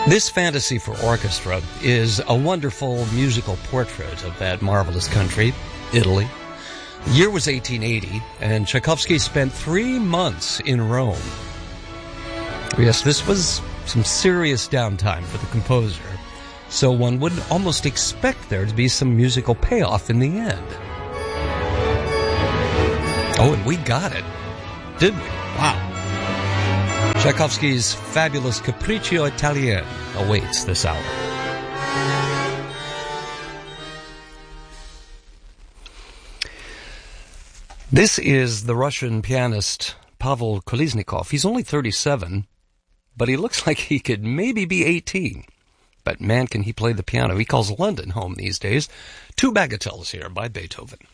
This Fantasy for Orchestra is a wonderful musical portrait of that marvelous country, Italy. The year was 1880, and Tchaikovsky spent 3 months in Rome. Yes, this was some serious downtime for the composer, so one would almost expect there to be some musical payoff in the end. Oh, and we got it, didn't we? Wow. Tchaikovsky's fabulous Capriccio Italien awaits this hour. This is the Russian pianist Pavel Kolesnikov. He's only 37, but he looks like he could maybe be 18. But man, can he play the piano. He calls London home these days. 2 bagatelles here by Beethoven.